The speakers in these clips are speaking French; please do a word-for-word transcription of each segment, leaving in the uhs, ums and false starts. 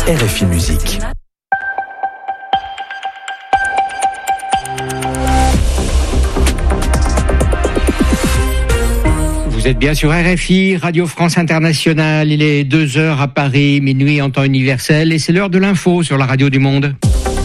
R F I Musique. Vous êtes bien sur R F I, Radio France Internationale. Il est deux heures à Paris, minuit en temps universel, et c'est l'heure de l'info sur la radio du monde.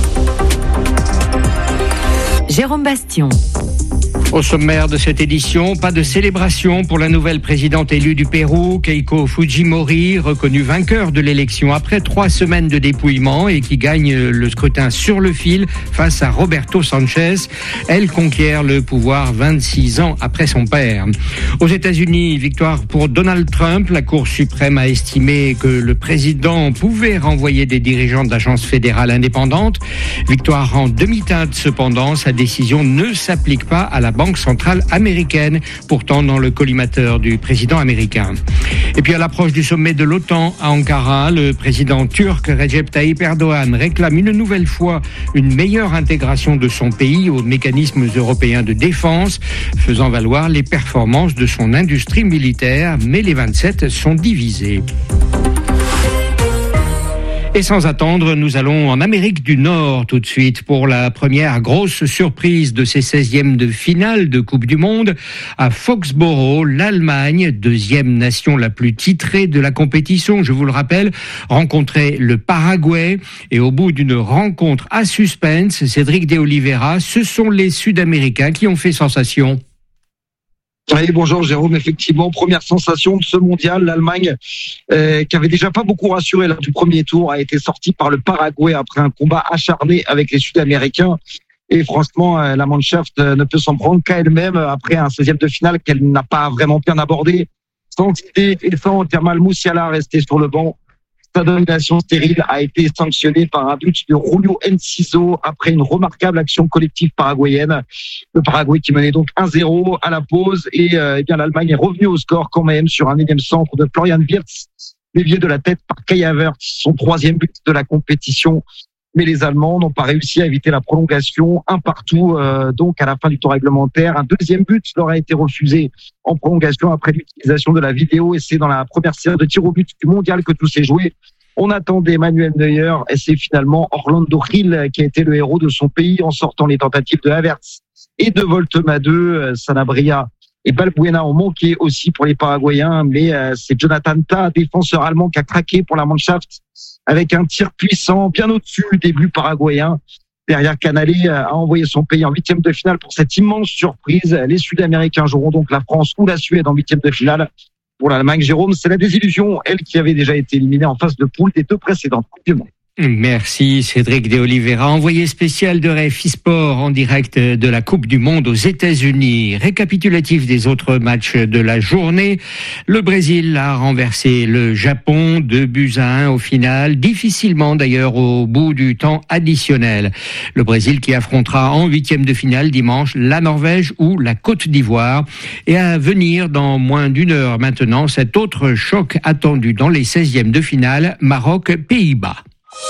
Jérôme Bastion. Au sommaire de cette édition, pas de célébration pour la nouvelle présidente élue du Pérou, Keiko Fujimori, reconnue vainqueur de l'élection après trois semaines de dépouillement et qui gagne le scrutin sur le fil face à Roberto Sanchez. Elle conquiert le pouvoir vingt-six ans après son père. Aux États-Unis, victoire pour Donald Trump. La Cour suprême a estimé que le président pouvait renvoyer des dirigeants d'agences fédérales indépendantes. Victoire en demi-teinte cependant, sa décision ne s'applique pas à la Banque centrale américaine, pourtant dans le collimateur du président américain. Et puis à l'approche du sommet de l'OTAN à Ankara, le président turc Recep Tayyip Erdogan réclame une nouvelle fois une meilleure intégration de son pays aux mécanismes européens de défense, faisant valoir les performances de son industrie militaire, mais les vingt-sept sont divisés. Et sans attendre, nous allons en Amérique du Nord tout de suite pour la première grosse surprise de ces seizièmes de finale de Coupe du Monde. À Foxborough, l'Allemagne, deuxième nation la plus titrée de la compétition, je vous le rappelle, rencontrait le Paraguay. Et au bout d'une rencontre à suspense, Cédric de Oliveira, ce sont les Sud-Américains qui ont fait sensation. Oui, bonjour Jérôme, effectivement, première sensation de ce mondial, l'Allemagne euh, qui avait déjà pas beaucoup rassuré lors du premier tour a été sortie par le Paraguay après un combat acharné avec les Sud-Américains et franchement euh, la Mannschaft euh, ne peut s'en prendre qu'à elle-même après un seizième de finale qu'elle n'a pas vraiment bien abordé. Sans idée et sans Jamal Musiala resté sur le banc. Sa domination stérile a été sanctionnée par un but de Julio Enciso après une remarquable action collective paraguayenne. Le Paraguay qui menait donc un zéro à la pause et, euh, et bien l'Allemagne est revenue au score quand même sur un énième centre de Florian Wirtz, dévié de la tête par Kai Havertz, son troisième but de la compétition. Mais les Allemands n'ont pas réussi à éviter la prolongation, un partout euh, donc à la fin du temps réglementaire. Un deuxième but leur a été refusé en prolongation après l'utilisation de la vidéo et c'est dans la première série de tirs au but du mondial que tout s'est joué. On attendait Manuel Neuer et c'est finalement Orlando Gil qui a été le héros de son pays en sortant les tentatives de Havertz et de Voltema-deux. Sanabria et Balbuena ont manqué aussi pour les Paraguayens, mais euh, c'est Jonathan Tah, défenseur allemand, qui a craqué pour la Mannschaft avec un tir puissant bien au-dessus des buts paraguayens. Derrière, Canale a envoyé son pays en huitième de finale pour cette immense surprise. Les Sud-Américains joueront donc la France ou la Suède en huitième de finale. Pour l'Allemagne, Jérôme, c'est la désillusion, elle qui avait déjà été éliminée en phase de poule des deux précédentes Coupes du Monde. Merci Cédric de Oliveira, envoyé spécial de R F I Sport en direct de la Coupe du Monde aux États-Unis. Récapitulatif des autres matchs de la journée. Le Brésil a renversé le Japon deux buts à un au final, difficilement d'ailleurs au bout du temps additionnel. Le Brésil qui affrontera en huitième de finale dimanche la Norvège ou la Côte d'Ivoire. Et à venir dans moins d'une heure maintenant, cet autre choc attendu dans les seizièmes de finale, Maroc-Pays-Bas.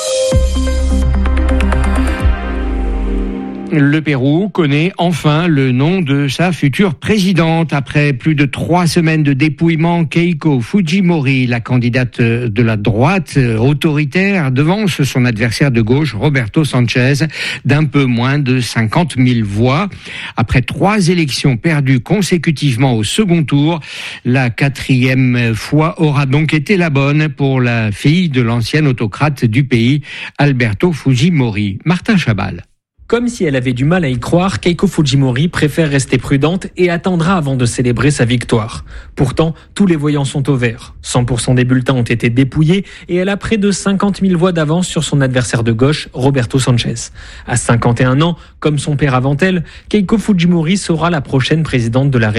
Le Pérou connaît enfin le nom de sa future présidente. Après plus de trois semaines de dépouillement, Keiko Fujimori, la candidate de la droite autoritaire, devance son adversaire de gauche, Roberto Sanchez, d'un peu moins de cinquante mille voix. Après trois élections perdues consécutivement au second tour, la quatrième fois aura donc été la bonne pour la fille de l'ancien autocrate du pays, Alberto Fujimori. Martin Chabal. Comme si elle avait du mal à y croire, Keiko Fujimori préfère rester prudente et attendra avant de célébrer sa victoire. Pourtant, tous les voyants sont au vert. cent pour cent des bulletins ont été dépouillés et elle a près de cinquante mille voix d'avance sur son adversaire de gauche, Roberto Sanchez. À cinquante et un ans, comme son père avant elle, Keiko Fujimori sera la prochaine présidente de la République.